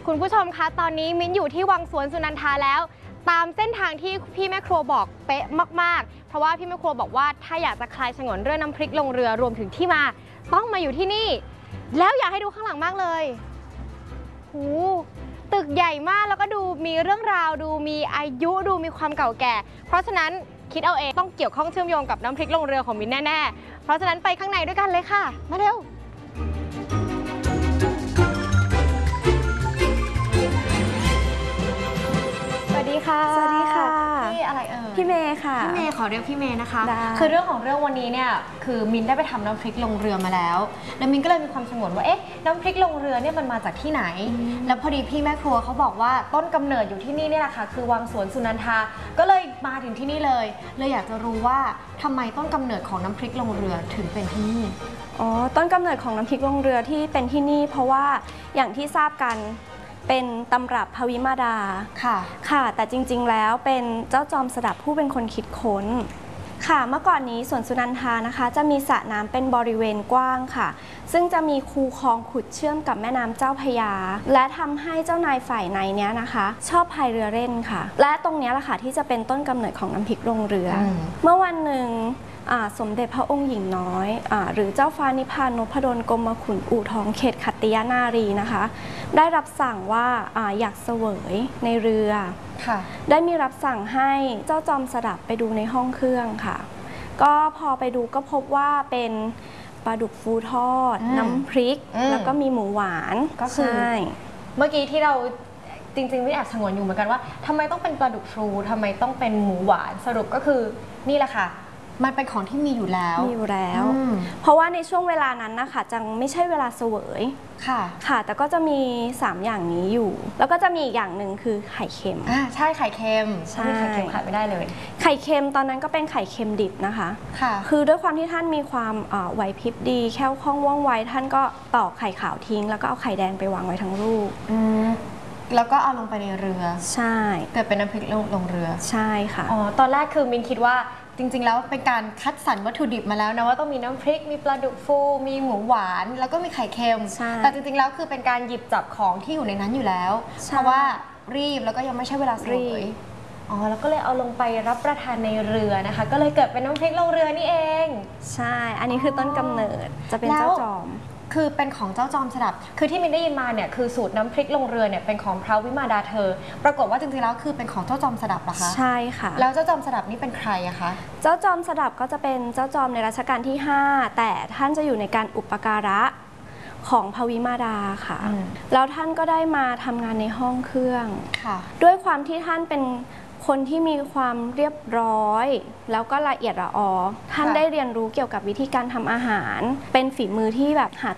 คุณผู้ชมคะตอนนี้มิ้นอยู่ที่วังสวนสุนันทาแล้วตามเส้นทางที่พี่แม่ครัวบอกเป๊ะมากๆเพราะว่าพี่แม่ครัวบอกว่าถ้าอยากจะคลายฉงนเรื่องน้ำพริกลงเรือรวมถึงที่มาต้องมาอยู่ที่นี่แล้วอยากให้ดูข้างหลังมากเลยหูตึกใหญ่มากแล้วก็ดูมีเรื่องราวดูมีอายุดูมีความเก่าแก่เพราะฉะนั้นคิดเอาเองต้องเกี่ยวข้องเชื่อมโยงกับน้ำพริกลงเรือของมิ้นแน่ๆเพราะฉะนั้นไปข้างในด้วยกันเลยค่ะมาเร็วสวัสดีค่ะสวัสดีค่ะพี่อะไรพี่เมย์ค่ะพี่เมย์ขอเรียกพี่เมย์นะคะคือเรื่องของเรื่องวันนี้เนี่ยคือมินได้ไปทำน้ำพริกลงเรือมาแล้วมินก็เลยมีความสงวนว่าเอ๊ะน้ำพริกลงเรือเนี่ยมันมาจากที่ไหนแล้วพอดีพี่แม่ครัวเขาบอกว่าต้นกำเนิดอยู่ที่นี่เนี่ยแหละค่ะคือวังสวนสุนันทาก็เลยมาถึงที่นี่เลยอยากจะรู้ว่าทำไมต้นกำเนิดของน้ำพริกลงเรือถึงเป็นที่นี่อ๋อต้นกำเนิดของน้ำพริกลงเรือที่เป็นที่นี่เพราะว่าอย่างที่ทราบกันเป็นตำรับพระวิมาดาค่ะแต่จริงๆแล้วเป็นเจ้าจอมสดับผู้เป็นคนคิดค้นค่ะเมื่อก่อนนี้สวนสุนันทานะคะจะมีสระน้ำเป็นบริเวณกว้างค่ะซึ่งจะมีคูคลองขุดเชื่อมกับแม่น้ำเจ้าพระยาและทำให้เจ้านายฝ่ายในเนี้ยนะคะชอบพายเรือเล่นค่ะและตรงนี้แหละค่ะที่จะเป็นต้นกำเนิดของน้ำพริกลงเรือเมื่อวันหนึ่งสมเด็จพระองค์หญิงน้อยหรือเจ้าฟ้านิพพานนพดลกรมขุนอู่ทองเขตขัตติยนารีนะคะได้รับสั่งว่าอยากเสวยในเรือได้มีรับสั่งให้เจ้าจอมสดับไปดูในห้องเครื่องค่ะก็พอไปดูก็พบว่าเป็นปลาดุกฟูทอดน้ำพริกแล้วก็มีหมูหวานก็คือเมื่อกี้ที่เราจริงๆไม่แอบสงวนอยู่เหมือนกันว่าทำไมต้องเป็นปลาดุกฟูทำไมต้องเป็นหมูหวานสรุปก็คือนี่แหละค่ะมันเป็นของที่มีอยู่แล้วเพราะว่าในช่วงเวลานั้นนะคะจังไม่ใช่เวลาเสวยค่ะแต่ก็จะมี3อย่างนี้อยู่แล้วก็จะมีอีกอย่างหนึ่งคือไข่เค็มใช่ไข่เค็มใช่ไข่เค็มขาดไม่ได้เลยไข่เค็มตอนนั้นก็เป็นไข่เค็มดิบนะคะคือด้วยความที่ท่านมีความไหวพริบดีแคล่วคล่องว่องไวท่านก็ตอกไข่ขาวทิ้งแล้วก็เอาไข่แดงไปวางไว้ทั้งลูกแล้วก็เอาลงไปในเรือใช่เกิดเป็นน้ำพริกลงเรือใช่ค่ะตอนแรกคือมินคิดว่าจริงๆแล้วเป็นการคัดสรรวัตถุดิบมาแล้วนะว่าต้องมีน้ำพริกมีปลาดุกฟูมีหมูหวานแล้วก็มีไข่เค็มแต่จริงๆแล้วคือเป็นการหยิบจับของที่อยู่ในนั้นอยู่แล้วเพราะว่ารีบแล้วก็ยังไม่ใช่เวลาสวยแล้วก็เลยเอาลงไปรับประทานในเรือนะคะก็เลยเกิดเป็นน้ำพริกลงเรือนี่เองใช่อันนี้คือต้นกำเนิดจะเป็นเจ้าจอมคือเป็นของเจ้าจอมสดับคือที่มินได้ยินมาเนี่ยคือสูตรน้ำพริกลงเรือเนี่ยเป็นของพระวิมาดาเธอปรากฏว่าจริงๆแล้วคือเป็นของเจ้าจอมสดับเหรอคะใช่ค่ะแล้วเจ้าจอมสดับนี่เป็นใครอะคะเจ้าจอมสดับก็จะเป็นเจ้าจอมในรัชกาลที่5แต่ท่านจะอยู่ในการอุปการะของพระวิมาดาค่ะแล้วท่านก็ได้มาทำงานในห้องเครื่องด้วยความที่ท่านเป็นคนที่มีความเรียบร้อยแล้วก็ละเอียดละออท่านได้เรียนรู้เกี่ยวกับวิธีการทำอาหารเป็นฝีมือที่แบบหา